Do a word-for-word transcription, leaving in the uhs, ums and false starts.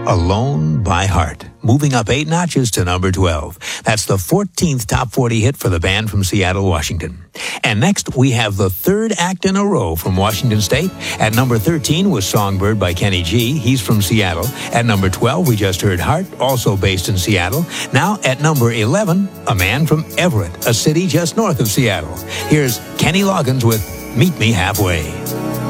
Alone by Heart, moving up eight notches to number twelve. That's the fourteenth top forty hit for the band from Seattle, Washington. And next, we have the third act in a row from Washington State. At number thirteen was Songbird by Kenny G. He's from Seattle. At number twelve, we just heard Heart, also based in Seattle. Now, at number eleven, a man from Everett, a city just north of Seattle. Here's Kenny Loggins with Meet Me Halfway.